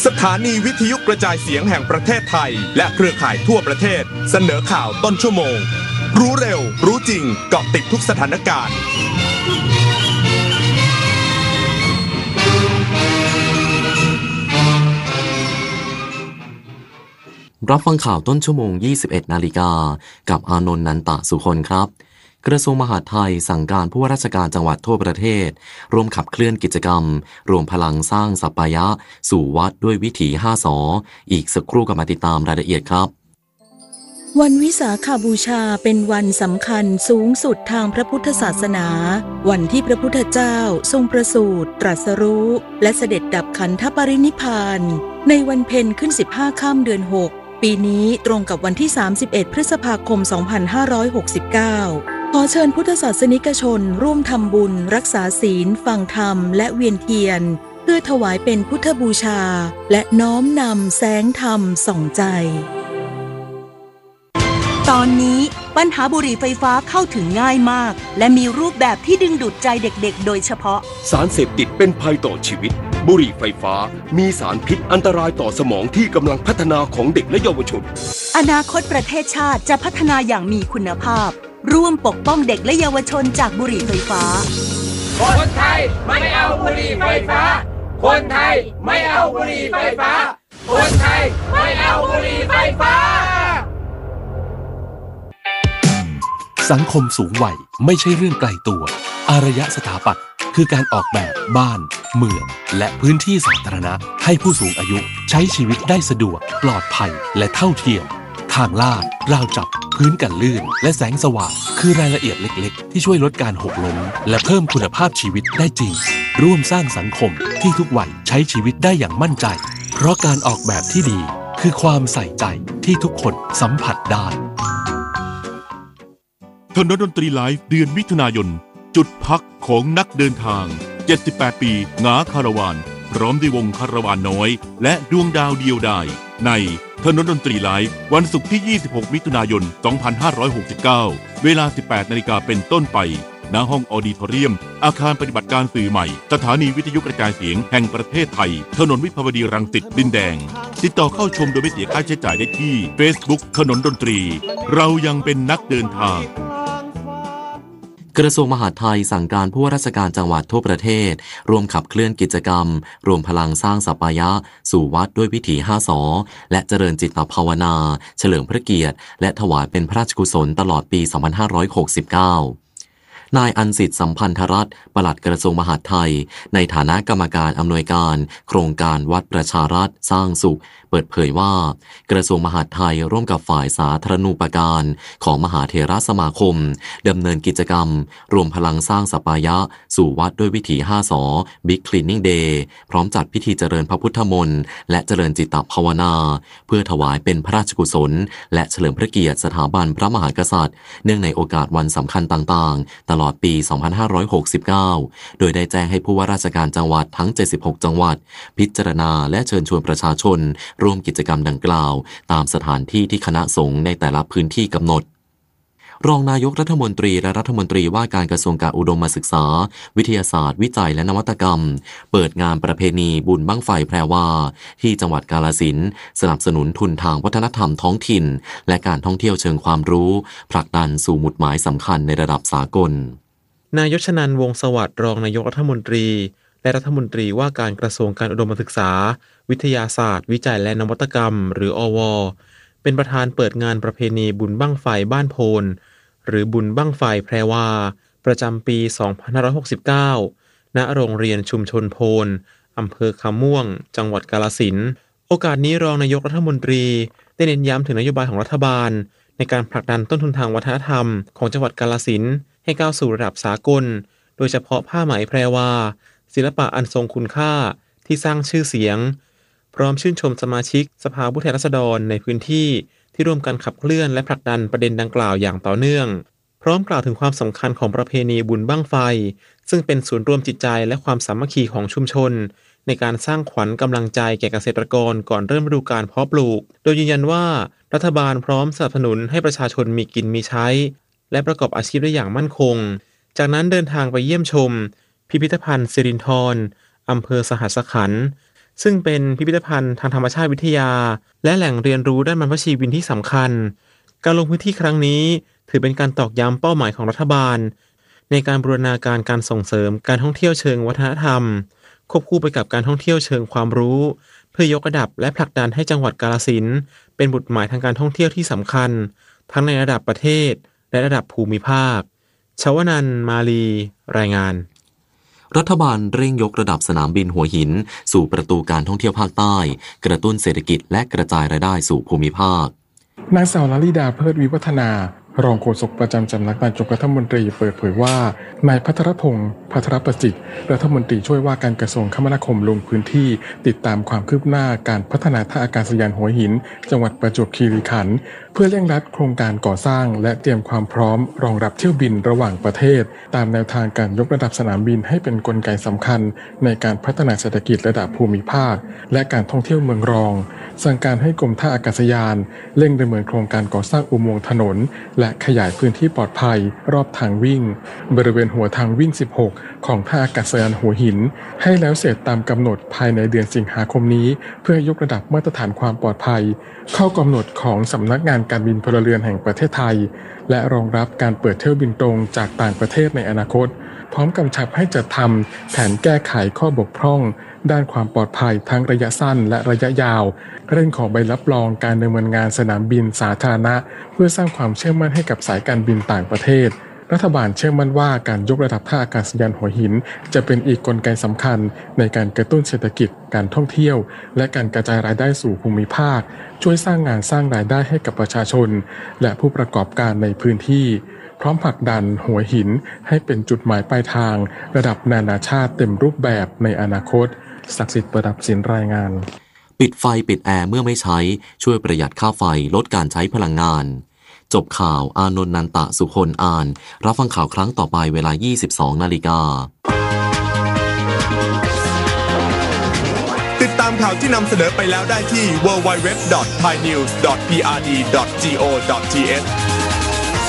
สถานีวิทยุกระจายเสียงแห่งประเทศไทยและเครือข่ายทั่วประเทศเสนอข่าวต้นชั่วโมงรู้เร็วรู้จริงเกาะติดทุกสถานการณ์รับฟังข่าวต้นชั่วโมง 21 นาฬิกากับอานนท์ นันตะสุคนครับกระทรวงมหาดไทยสั่งการผู้ว่าราชการจังหวัดทั่วประเทศร่วมขับเคลื่อนกิจกรรมรวมพลังสร้างสัปปายะสู่วัดด้วยวิถี5 สออีกสักครู่ก็มาติดตามรายละเอียดครับวันวิสาขบูชาเป็นวันสำคัญสูงสุดทางพระพุทธศาสนาวันที่พระพุทธเจ้าทรงประสูติตรัสรู้และเสด็จดับขันธปรินิพพานในวันเพ็ญขึ้น15 ค่ำเดือน6ปีนี้ตรงกับวันที่31 พฤษภาคม 2569ขอเชิญพุทธศาสนิกชนร่วมทำบุญรักษาศีลฟังธรรมและเวียนเทียนเพื่อถวายเป็นพุทธบูชาและน้อมนำแสงธรรมส่องใจตอนนี้ปัญหาบุหรี่ไฟฟ้าเข้าถึงง่ายมากและมีรูปแบบที่ดึงดูดใจเด็กๆโดยเฉพาะสารเสพติดเป็นภัยต่อชีวิตบุหรี่ไฟฟ้ามีสารพิษอันตรายต่อสมองที่กำลังพัฒนาของเด็กและเยาวชนอนาคตประเทศชาติจะพัฒนาอย่างมีคุณภาพร่วมปกป้องเด็กและเยาวชนจากบุหรี่ไฟฟ้าคนไทยไม่เอาบุหรี่ไฟฟ้าคนไทยไม่เอาบุหรี่ไฟฟ้าคนไทยไม่เอาบุหรี่ไฟฟ้าสังคมสูงวัยไม่ใช่เรื่องไกลตัวอารยสถาปัตย์คือการออกแบบบ้านเมืองและพื้นที่สาธารณะให้ผู้สูงอายุใช้ชีวิตได้สะดวกปลอดภัยและเท่าเทียมทางลาดราวจับพื้นกันลื่นและแสงสว่างคือรายละเอียดเล็กๆที่ช่วยลดการหกล้มและเพิ่มคุณภาพชีวิตได้จริงร่วมสร้างสังคมที่ทุกวัยใช้ชีวิตได้อย่างมั่นใจเพราะการออกแบบที่ดีคือความใส่ใจที่ทุกคนสัมผัสได้ถนนดนตรีไลฟ์เดือนมิถุนายนจุดพักของนักเดินทาง78ปีหงาคาราวานพร้อมด้วยวงคาราวานน้อยและดวงดาวเดียวดายในถนนดนตรีไลฟ์วันศุกร์ที่26มิถุนายน2569เวลา 18 นาฬิกาเป็นต้นไปณห้องออดิทอเรียมอาคารปฏิบัติการสื่อใหม่สถานีวิทยุกระจายเสียงแห่งประเทศไทยถนนวิภาวดีรังสิตดินแดงติดต่อเข้าชมโดยไม่เสียค่าใช้จ่ายได้ที่ Facebook ถนนดนตรีเรายังเป็นนักเดินทางกระทรวงมหาดไทยสั่งการผู้ว่าราชการจังหวัดทั่วประเทศร่วมขับเคลื่อนกิจกรรมรวมพลังสร้างสัปปายะสู่วัดด้วยวิถี5 สอและเจริญจิตภาวนาเฉลิมพระเกียรติและถวายเป็นพระราชกุศลตลอดปี 2569นายอันสิทธิ์สัมพันธรัตน์ปลัดกระทรวงมหาดไทยในฐานะกรรมการอำนวยการโครงการวัดประชารัฐสร้างสุขเปิดเผยว่ากระทรวงมหาดไทยร่วมกับฝ่ายสาธารณูปการของมหาเถรสมาคมดำเนินกิจกรรมรวมพลังสร้างสัปปายะสู่วัดด้วยวิถี5 สอ Big Cleaning Day พร้อมจัดพิธีเจริญพระพุทธมนต์และเจริญจิตภาวนาเพื่อถวายเป็นพระราชกุศลและเฉลิมพระเกียรติสถาบันพระมหากษัตริย์เนื่องในโอกาสวันสำคัญต่างๆตลอดปี 2569 โดยได้แจ้งให้ผู้ว่าราชการจังหวัดทั้ง76จังหวัดพิจารณาและเชิญชวนประชาชนร่วมกิจกรรมดังกล่าวตามสถานที่ที่คณะสงฆ์ในแต่ละพื้นที่กำหนดรองนายกรัฐมนตรีและรัฐมนตรีว่าการกระทรวงการอุดมศึกษาวิทยาศาสตร์วิจัยและนวัตกรรมเปิดงานประเพณีบุญบั้งไฟแพรวาที่จังหวัดกาฬสินธุ์สนับสนุนทุนทางวัฒนธรรมท้องถิ่นและการท่องเที่ยวเชิงความรู้ผลักดันสู่หมุดหมายสำคัญในระดับสากลนายยศนันท์ วงศ์สวัสดิ์รองนายกรัฐมนตรีและรัฐมนตรีว่าการกระทรวงการอุดมศึกษาวิทยาศาสตร์วิจัยและนวัตกรรมหรืออว.เป็นประธานเปิดงานประเพณีบุญบั้งไฟบ้านโพนหรือบุญบั้งไฟแพรวาประจำปี 2569 ณ โรงเรียนชุมชนโพนอำเภอคำม่วงจังหวัดกาฬสินธุ์โอกาสนี้รองนายกรัฐมนตรีได้เน้นย้ำถึงนโยบายของรัฐบาลในการผลักดันต้นทุนทางวัฒนธรรมของจังหวัดกาฬสินธุ์ให้ก้าวสู่ระดับสากลโดยเฉพาะผ้าไหมแพรวาศิลปะอันทรงคุณค่าที่สร้างชื่อเสียงพร้อมชื่นชมสมาชิกสภาผู้แทนราษฎรในพื้นที่ที่ร่วมกันขับเคลื่อนและผลักดันประเด็นดังกล่าวอย่างต่อเนื่องพร้อมกล่าวถึงความสำคัญของประเพณีบุญบั้งไฟซึ่งเป็นศูนย์รวมจิตใจและความสามัคคีของชุมชนในการสร้างขวัญกำลังใจแก่เกษตรกรก่อนเริ่มฤดูกาลเพาะปลูกโดยยืนยันว่ารัฐบาลพร้อมสนับสนุนให้ประชาชนมีกินมีใช้และประกอบอาชีพได้อย่างมั่นคงจากนั้นเดินทางไปเยี่ยมชมพิพิธภัณฑ์สิรินธรอำเภอสหัสขันธ์ซึ่งเป็นพิพิธภัณฑ์ทางธรรมชาติวิทยาและแหล่งเรียนรู้ด้านบรรพชีวินที่สำคัญการลงพื้นที่ครั้งนี้ถือเป็นการตอกย้ำเป้าหมายของรัฐบาลในการบูรณาการการส่งเสริมการท่องเที่ยวเชิงวัฒนธรรมควบคู่ไปกับการท่องเที่ยวเชิงความรู้เพื่อยกระดับและผลักดันให้จังหวัดกาฬสินธุ์เป็นบุตรหมายทางการท่องเที่ยวที่สำคัญทั้งในระดับประเทศและระดับภูมิภาคชวนันท์มาลีรายงานรัฐบาลเร่งยกระดับสนามบินหัวหินสู่ประตูการท่องเที่ยวภาคใต้กระตุ้นเศรษฐกิจและกระจายรายได้สู่ภูมิภาคนางสาวลลิดาเพิดวิวัฒนารองโฆษกประจำสำนักนายกรัฐมนตรีเปิดเผยว่านายภัทรพงศ์ภัทรประสิทธิ์รัฐมนตรีช่วยว่าการกระทรวงคมนาคมลงพื้นที่ติดตามความคืบหน้าการพัฒนาท่าอากาศยานหัวหินจังหวัดประจวบคีรีขันธ์เพื่อเร่งรัดโครงการก่อสร้างและเตรียมความพร้อมรองรับเที่ยวบินระหว่างประเทศตามแนวทางการยกระดับสนามบินให้เป็นกลไกสำคัญในการพัฒนาเศรษฐกิจระดับภูมิภาคและการท่องเที่ยวเมืองรองสั่งการให้กรมท่าอากาศยานเร่งดำเนินโครงการก่อสร้างอุโมงค์ถนนและขยายพื้นที่ปลอดภัยรอบทางวิ่งบริเวณหัวทางวิ่ง16ของท่าอากาศยานหัวหินให้แล้วเสร็จตามกำหนดภายในเดือนสิงหาคมนี้เพื่อยกระดับมาตรฐานความปลอดภัยเข้ากำหนดของสำนักงานการบินพลเรือนแห่งประเทศไทยและรองรับการเปิดเที่ยวบินตรงจากต่างประเทศในอนาคตพร้อมกำชับให้จัดทำแผนแก้ไขข้อบกพร่องด้านความปลอดภัยทั้งระยะสั้นและระยะยาวเร่งขอใบรับรองการดำเนินงานสนามบินสาธารณะเพื่อสร้างความเชื่อมั่นให้กับสายการบินต่างประเทศรัฐบาลเชื่อมั่นว่าการยกระดับท่าอากาศยานหัวหินจะเป็นอีกกลไกสำคัญในการกระตุ้นเศรษฐกิจการท่องเที่ยวและการกระจายรายได้สู่ภูมิภาคช่วยสร้างงานสร้างรายได้ให้กับประชาชนและผู้ประกอบการในพื้นที่พร้อมผลักดันหัวหินให้เป็นจุดหมายปลายทางระดับนานาชาติเต็มรูปแบบในอนาคตศักดิ์สิทธิ์ประดับศิลป์รายงานปิดไฟปิดแอร์เมื่อไม่ใช้ช่วยประหยัดค่าไฟลดการใช้พลังงานจบข่าวอานนท์นันตะสุคนอ่านรับฟังข่าวครั้งต่อไปเวลา 22:00 น. ติดตามข่าวที่นำเสนอไปแล้วได้ที่ www.thainews.prd.go.th